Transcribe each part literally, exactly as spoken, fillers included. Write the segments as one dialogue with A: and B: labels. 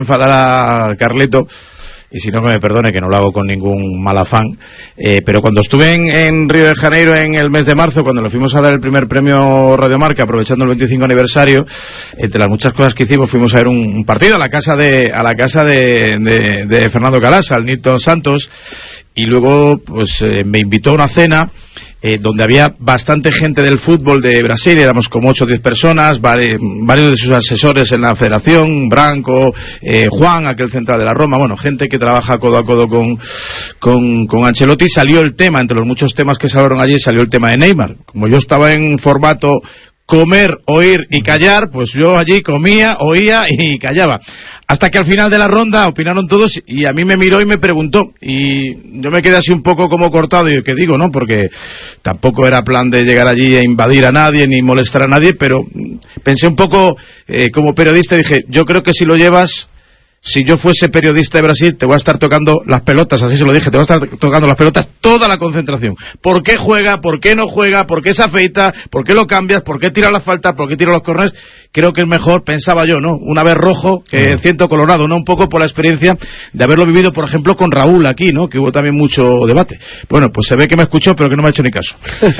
A: enfadar a Carleto, y si no que me perdone, que no lo hago con ningún mal afán, eh, pero cuando estuve en, en Río de Janeiro en el mes de marzo, cuando le fuimos a dar el primer premio Radiomarca, aprovechando el veinticinco aniversario, entre las muchas cosas que hicimos, fuimos a ver un, un partido a la casa de a la casa de, de, de Fernando Calasa, al Nilton Santos, y luego pues eh, me invitó a una cena Eh, donde había bastante gente del fútbol de Brasil, éramos como ocho o diez personas, vari, varios de sus asesores en la federación, Branco, eh, Juan, aquel central de la Roma, bueno, gente que trabaja codo a codo con, con, con Ancelotti. Salió el tema, entre los muchos temas que se hablaron allí, salió el tema de Neymar. Como yo estaba en formato comer, oír y callar, pues yo allí comía, oía y callaba. Hasta que al final de la ronda opinaron todos y a mí me miró y me preguntó. Y yo me quedé así un poco como cortado, y yo, ¿qué digo, no? Porque tampoco era plan de llegar allí a invadir a nadie ni molestar a nadie, pero pensé un poco eh, como periodista y dije, yo creo que si lo llevas... Si yo fuese periodista de Brasil, te voy a estar tocando las pelotas, así se lo dije, te voy a estar tocando las pelotas toda la concentración. ¿Por qué juega? ¿Por qué no juega? ¿Por qué se afeita? ¿Por qué lo cambias? ¿Por qué tira las faltas? ¿Por qué tira los corners? Creo que es mejor, pensaba yo, ¿no? Una vez rojo que ciento colorado, ¿no? Un poco por la experiencia de haberlo vivido, por ejemplo, con Raúl aquí, ¿no? Que hubo también mucho debate. Bueno, pues se ve que me escuchó, pero que no me ha hecho ni caso.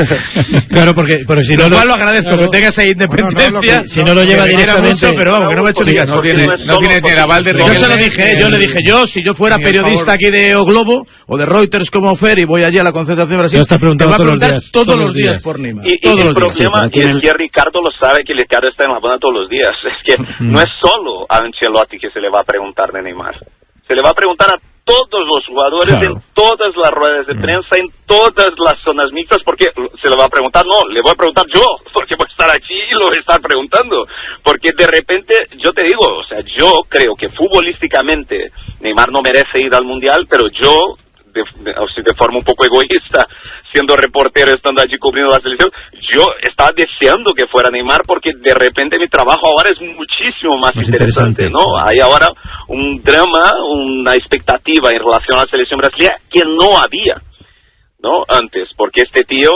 B: Claro, porque, porque si no
A: lo...
B: Lo,
A: lo agradezco, claro, que tenga esa independencia. No, no, no, que,
B: si no lo lleva directamente...
A: Mucho, pero vamos, que no me ha hecho ni caso. No tiene, no tiene ni el aval de... Yo se lo dije, yo le dije, yo, si yo fuera periodista aquí de O Globo, o de Reuters como Fer, y voy allí a la concentración de Brasil,
B: te voy a
A: preguntar
B: todos los días,
A: todos los días, días por Neymar.
C: Y, y
A: todos
C: el
A: los
C: problema
A: días.
C: es que Ricardo lo sabe, que Ricardo está en la banda todos los días. Es que no es solo a Ancelotti que se le va a preguntar de Neymar. Se le va a preguntar a todos los jugadores, claro, en todas las ruedas de prensa, en todas las zonas mixtas, porque se le va a preguntar, no, le voy a preguntar yo, porque voy a estar aquí y lo voy a estar preguntando, porque de repente, yo te digo, o sea, yo creo que futbolísticamente Neymar no merece ir al Mundial, pero yo, de, de, o sea, de forma un poco egoísta, siendo reportero, estando allí cubriendo la selección, yo estaba deseando que fuera Neymar, porque de repente mi trabajo ahora es muchísimo más, más interesante, interesante, ¿no? Hay ahora un drama, una expectativa en relación a la selección brasileña que no había, ¿no? Antes, porque este tío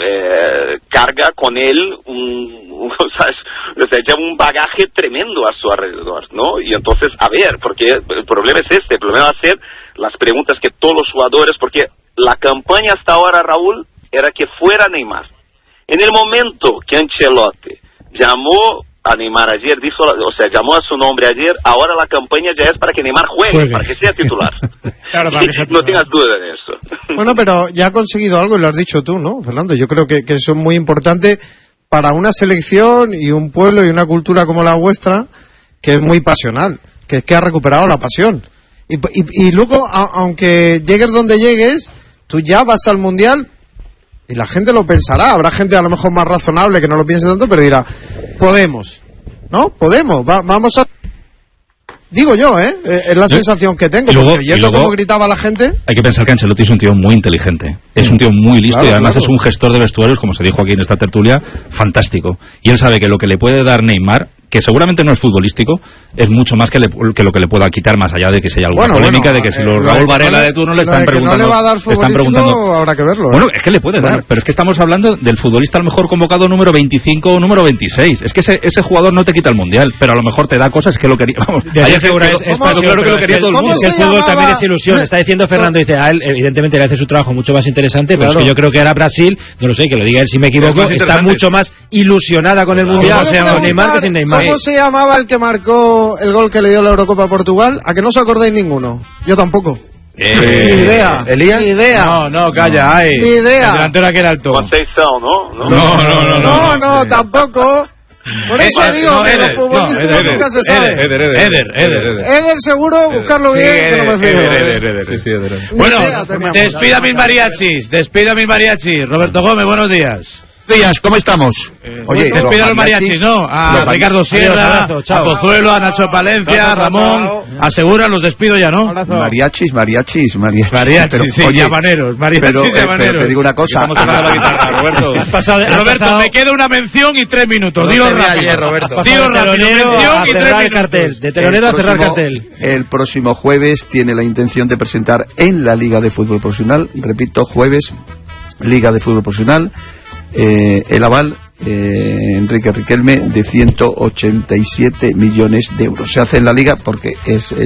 C: eh, carga con él un, un, o sea, o sea, lleva un bagaje tremendo a su alrededor, ¿no? Y entonces, a ver, porque el problema es este, el problema va a ser las preguntas que todos los jugadores, porque la campaña hasta ahora, Raúl, era que fuera Neymar. En el momento que Ancelotti llamó a Neymar ayer, dijo, o sea, llamó a su nombre ayer, ahora la campaña ya es para que Neymar juegue, juegue. para que sea titular. Claro, para que sea titular. No tengas duda de eso.
D: Bueno, pero ya ha conseguido algo y lo has dicho tú, ¿no, Fernando? Yo creo que, que eso es muy importante para una selección y un pueblo y una cultura como la vuestra, que es muy pasional, que es que ha recuperado la pasión. Y, y, y luego, a, aunque llegues donde llegues, tú ya vas al Mundial y la gente lo pensará. Habrá gente a lo mejor más razonable que no lo piense tanto, pero dirá, podemos, ¿no? Podemos, Va, vamos a... Digo yo, ¿eh? Es la sensación que tengo, luego, porque oyendo cómo gritaba la gente...
E: Hay que pensar que Ancelotti es un tío muy inteligente, es un tío muy listo, claro, y además claro. es un gestor de vestuarios, como se dijo aquí en esta tertulia, fantástico. Y él sabe que lo que le puede dar Neymar, que seguramente no es futbolístico, es mucho más que, le, que lo que le pueda quitar, más allá de que sea alguna bueno, polémica, bueno, de que si eh, los Raúl Varela de turno le están preguntando...
D: No le va a dar futbolístico, habrá que verlo. ¿eh?
E: Bueno, es que le puede
D: bueno.
E: dar, pero es que estamos hablando del futbolista a lo mejor convocado número veinticinco o número veintiséis. Es que ese, ese jugador no te quita el Mundial, pero a lo mejor te da cosas que lo quería... Vamos,
B: ayer seguro es, es pasión, claro que lo quería todo el mundo. Es que el fútbol también es ilusión. Está diciendo Fernando, dice, a él evidentemente le hace su trabajo mucho más interesante, pero claro. es que yo creo que ahora Brasil, no lo sé, que lo diga él si me equivoco, está mucho más ilusionada con el Mundial, o sea, con Neymar que sin Neymar.
D: ¿Cómo se llamaba el que marcó el gol que le dio la Eurocopa a Portugal? ¿A que no os acordáis ninguno? Yo tampoco.
A: Eh,
D: ni idea.
A: ¿Elías?
D: Ni idea.
A: No, no, calla, ay.
D: Ni idea.
A: El delantero aquel alto.
C: Conceição, ¿no?
A: No, no, no, no.
D: No, no, no tampoco. Por eso eh, digo no, que Eder, los futbolistas no, nunca se sabe.
A: Eder, Eder, Eder, Eder, Eder.
D: Eder seguro, Eder. Buscarlo bien, sí, que no me fijo.
A: Eder, Eder, Eder, sí, sí, Eder. Bueno, despida mis mariachis, despida mis mariachis. Roberto Gómez, buenos días.
F: Días, ¿cómo estamos?
A: Eh, Oye, despida a los mariachis, ¿no? A los Ricardo Sierra, adiós, a Pozuelo, a Nacho Palencia, a Ramón. Asegura, los despido ya, ¿no?
F: Mariachis, mariachis, mariachis.
A: Mariachis, pero, sí, oye, llamaneros, mariachis,
F: pero,
A: llamaneros.
F: Pero te digo una cosa.
A: Estamos tocando la guitarra, Roberto. Has pasado de, has Roberto, pasado... me queda una mención y tres minutos. Dilo rápido, Roberto. Dilo rápido, mención y tres minutos.
B: Cartel, de telonero a cerrar cartel.
F: El próximo jueves tiene la intención de presentar en la Liga de Fútbol Profesional, repito, jueves, Liga de Fútbol Profesional, Eh, el aval eh, Enrique Riquelme, de ciento ochenta y siete millones de euros. Se hace en la Liga porque es